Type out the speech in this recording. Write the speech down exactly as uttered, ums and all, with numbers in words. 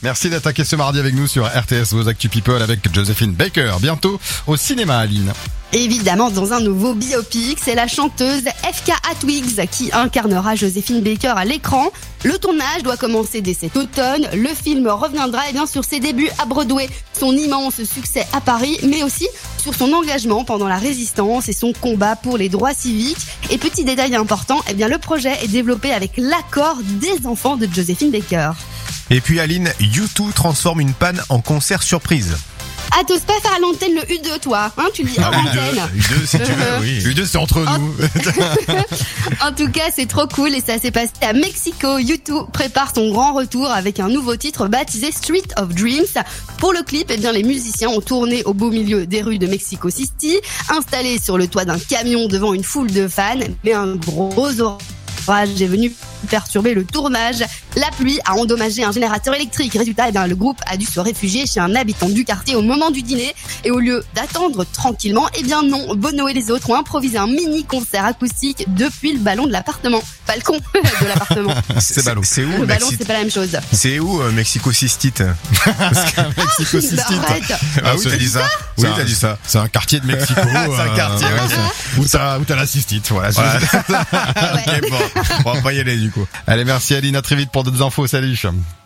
Merci d'attaquer ce mardi avec nous sur R T S, vos Actu People avec Joséphine Baker. Bientôt au cinéma, Aline. Évidemment, dans un nouveau biopic, c'est la chanteuse F K Atwigs qui incarnera Joséphine Baker à l'écran. Le tournage doit commencer dès cet automne. Le film reviendra eh bien, sur ses débuts à Broadway, son immense succès à Paris, mais aussi sur son engagement pendant la résistance et son combat pour les droits civiques. Et petit détail important, eh bien, le projet est développé avec l'accord des enfants de Joséphine Baker. Et puis Aline, U deux transforme une panne en concert surprise. Ah, t'oses pas faire à l'antenne le U deux, toi, hein, tu dis hors Ah, antenne. U deux, si tu veux, oui. U deux, c'est entre En- nous. En tout cas, c'est trop cool et ça s'est passé à Mexico. U deux prépare son grand retour avec un nouveau titre baptisé Street of Dreams. Pour le clip, eh bien, les musiciens ont tourné au beau milieu des rues de Mexico City, installés sur le toit d'un camion devant une foule de fans, mais un gros orage est venu perturber le tournage. La pluie a endommagé un générateur électrique. Résultat, eh bien, le groupe a dû se réfugier chez un habitant du quartier au moment du dîner. Et au lieu d'attendre tranquillement, eh bien non, Bono et les autres ont improvisé un mini concert acoustique depuis le ballon de l'appartement. Balcon de l'appartement. C'est ballot. C'est où Le ballon, Mexi- c'est pas la même chose. C'est où euh, Mexico City? Mexico City. Arrête. Ah oui, c'est- t'as dit ça? C'est Oui, un- t'as dit ça. C'est un quartier de Mexico. C'est un quartier, ouais, ouais. c'est- où t'as, où t'as la cystite, voilà. Voilà. Ouais. Ok, bon, on va pas y aller du coup. Allez, merci Aline, à très vite pour d'autres infos, salut.